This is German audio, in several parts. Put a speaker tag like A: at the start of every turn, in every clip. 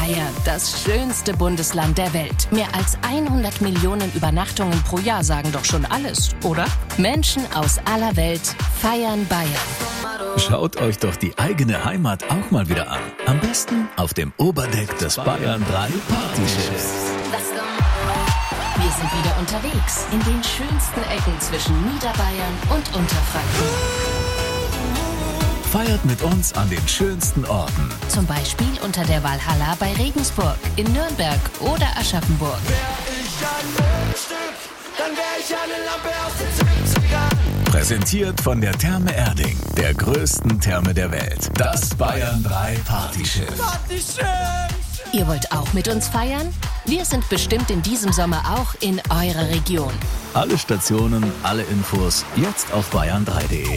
A: Bayern, das schönste Bundesland der Welt. Mehr als 100 Millionen Übernachtungen pro Jahr sagen doch schon alles, oder? Menschen aus aller Welt feiern Bayern.
B: Schaut euch doch die eigene Heimat auch mal wieder an. Am besten auf dem Oberdeck des Bayern 3 Partyschiffs.
A: Wir sind wieder unterwegs in den schönsten Ecken zwischen Niederbayern und Unterfranken.
B: Feiert mit uns an den schönsten Orten.
A: Zum Beispiel unter der Walhalla bei Regensburg, in Nürnberg oder Aschaffenburg.
C: Wär ich ein Münzstück, dann wär ich eine Lampe aus den 70ern.
B: Präsentiert von der Therme Erding, der größten Therme der Welt. Das Bayern 3 Partyschiff.
A: Ihr wollt auch mit uns feiern? Wir sind bestimmt in diesem Sommer auch in eurer Region.
B: Alle Stationen, alle Infos jetzt auf bayern3.de.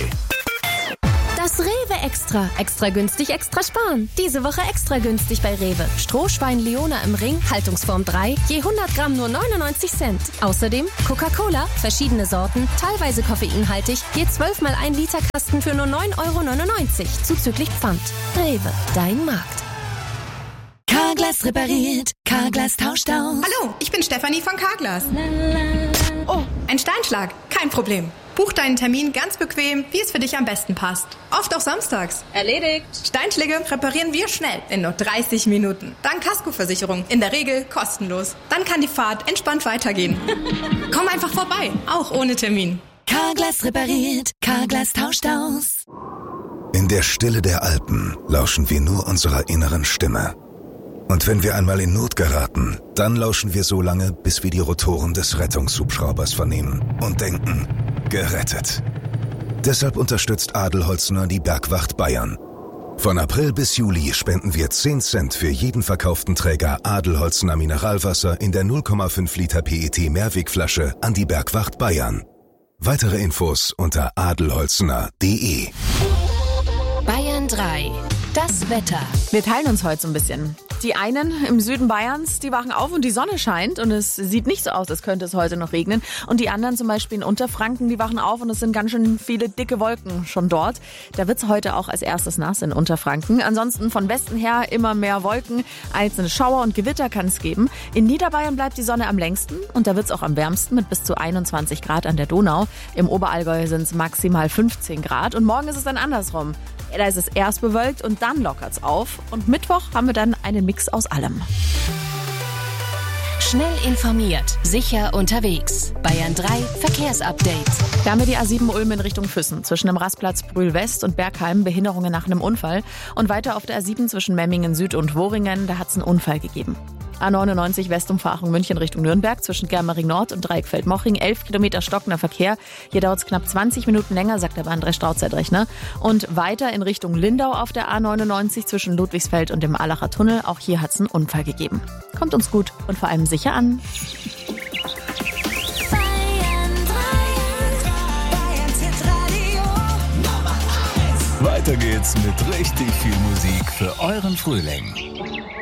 D: Das Rewe Extra. Extra günstig, extra sparen. Diese Woche extra günstig bei Rewe. Strohschwein Leona im Ring, Haltungsform 3, je 100 Gramm nur 99 Cent. Außerdem Coca-Cola, verschiedene Sorten, teilweise koffeinhaltig, je 12 mal 1 Liter Kasten für nur 9,99 € zuzüglich Pfand. Rewe, dein Markt.
E: Carglass repariert, Carglass tauscht aus.
F: Hallo, ich bin Stefanie von Carglass. Oh, ein Steinschlag, kein Problem. Buch deinen Termin ganz bequem, wie es für dich am besten passt. Oft auch samstags.
G: Erledigt.
F: Steinschläge reparieren wir schnell, in nur 30 Minuten. Dank Kaskoversicherung, in der Regel kostenlos. Dann kann die Fahrt entspannt weitergehen. Komm einfach vorbei, auch ohne Termin.
E: Carglass repariert, Carglass tauscht aus.
H: In der Stille der Alpen lauschen wir nur unserer inneren Stimme. Und wenn wir einmal in Not geraten, dann lauschen wir so lange, bis wir die Rotoren des Rettungshubschraubers vernehmen und denken, gerettet. Deshalb unterstützt Adelholzner die Bergwacht Bayern. Von April bis Juli spenden wir 10 Cent für jeden verkauften Träger Adelholzner Mineralwasser in der 0,5 Liter PET Mehrwegflasche an die Bergwacht Bayern. Weitere Infos unter adelholzner.de.
A: Bayern 3. Das Wetter.
G: Wir teilen uns heute so ein bisschen. Die einen im Süden Bayerns, die wachen auf und die Sonne scheint und es sieht nicht so aus, als könnte es heute noch regnen. Und die anderen, zum Beispiel in Unterfranken, die wachen auf und es sind ganz schön viele dicke Wolken schon dort. Da wird es heute auch als erstes nass in Unterfranken. Ansonsten von Westen her immer mehr Wolken, einzelne Schauer und Gewitter kann es geben. In Niederbayern bleibt die Sonne am längsten und da wird es auch am wärmsten mit bis zu 21 Grad an der Donau. Im Oberallgäu sind es maximal 15 Grad und morgen ist es dann andersrum. Da ist es erst bewölkt und dann lockert's auf. Und Mittwoch haben wir dann einen Mix aus allem.
A: Schnell informiert, sicher unterwegs. Bayern 3 Verkehrsupdate.
G: Da haben wir die A7 Ulm in Richtung Füssen. Zwischen dem Rastplatz Brühl West und Bergheim Behinderungen nach einem Unfall. Und weiter auf der A7 zwischen Memmingen Süd und Woringen, da hat es einen Unfall gegeben. A99 Westumfahrung München Richtung Nürnberg zwischen Germering Nord und Dreieckfeld-Mochring. 11 Kilometer stockender Verkehr. Hier dauert es knapp 20 Minuten länger, sagt der Bahn-3-Stauzeitrechner. Und weiter in Richtung Lindau auf der A99 zwischen Ludwigsfeld und dem Allacher Tunnel. Auch hier hat es einen Unfall gegeben. Kommt uns gut und vor allem sicher an.
B: Weiter geht's mit richtig viel Musik für euren Frühling.